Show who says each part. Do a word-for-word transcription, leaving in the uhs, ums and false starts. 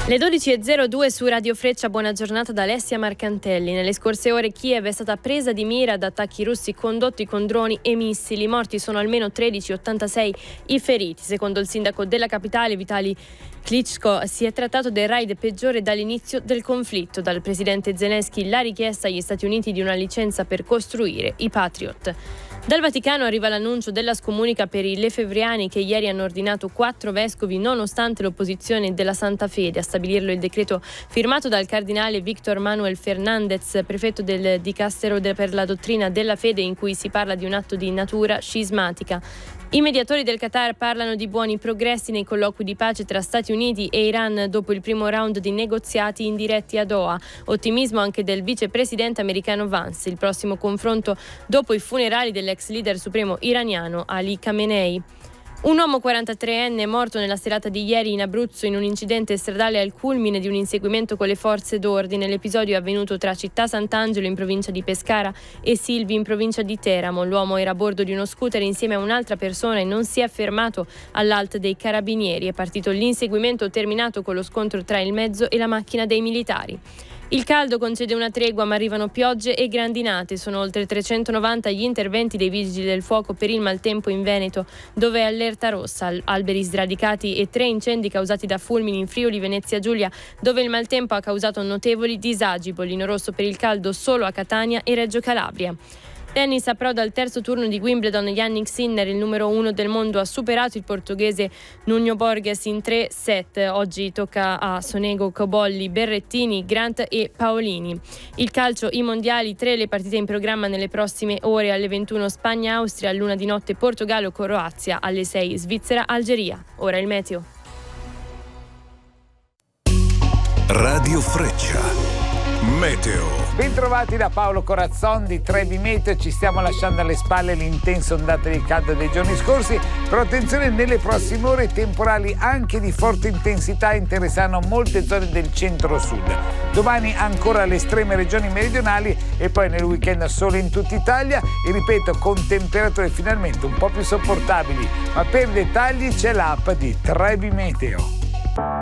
Speaker 1: Le dodici e zero due su Radio Freccia, buona giornata da Alessia Marcantelli. Nelle scorse ore Kiev è stata presa di mira da attacchi russi condotti con droni e missili. I morti sono almeno tredici, ottantasei i feriti. Secondo il sindaco della capitale, Vitali Klitschko, si è trattato del raid peggiore dall'inizio del conflitto. Dal presidente Zelensky la richiesta agli Stati Uniti di una licenza per costruire i Patriot. Dal Vaticano arriva l'annuncio della scomunica per i lefebvriani che ieri hanno ordinato quattro vescovi nonostante l'opposizione della Santa Fede. A stabilirlo il decreto firmato dal cardinale Victor Manuel Fernandez, prefetto del Dicastero per la dottrina della fede, in cui si parla di un atto di natura scismatica. I mediatori del Qatar parlano di buoni progressi nei colloqui di pace tra Stati Uniti e Iran dopo il primo round di negoziati indiretti a Doha. Ottimismo anche del vicepresidente americano Vance. Il prossimo confronto dopo i funerali dell'ex leader supremo iraniano Ali Khamenei. Un uomo quarantatreenne è morto nella serata di ieri in Abruzzo in un incidente stradale al culmine di un inseguimento con le forze d'ordine. L'episodio è avvenuto tra Città Sant'Angelo in provincia di Pescara e Silvi in provincia di Teramo. L'uomo era a bordo di uno scooter insieme a un'altra persona e non si è fermato all'A L T dei carabinieri. È partito l'inseguimento, terminato con lo scontro tra il mezzo e la macchina dei militari. Il caldo concede una tregua, ma arrivano piogge e grandinate. Sono oltre trecentonovanta gli interventi dei vigili del fuoco per il maltempo in Veneto, dove è allerta rossa. Alberi sradicati e tre incendi causati da fulmini in Friuli Venezia Giulia, dove il maltempo ha causato notevoli disagi. Bollino rosso per il caldo solo a Catania e Reggio Calabria. Tennis, approda al terzo turno di Wimbledon. Jannik Sinner, il numero uno del mondo, ha superato il portoghese Nuno Borges in tre set. Oggi tocca a Sonego, Cobolli, Berrettini, Grant e Paolini. Il calcio, i mondiali, tre le partite in programma nelle prossime ore. Alle ventuno Spagna-Austria, all'una di notte Portogallo-Croazia, alle sei Svizzera-Algeria. Ora il meteo.
Speaker 2: Radio Freccia. Meteo.
Speaker 3: Bentrovati da Paolo Corazzon di Trebi Meteo. Ci stiamo lasciando alle spalle l'intensa ondata di caldo dei giorni scorsi, però attenzione, nelle prossime ore temporali anche di forte intensità interesseranno molte zone del centro-sud. Domani ancora le estreme regioni meridionali e poi nel weekend solo in tutta Italia, e ripeto, con temperature finalmente un po' più sopportabili. Ma per i dettagli c'è l'app di Trebi Meteo.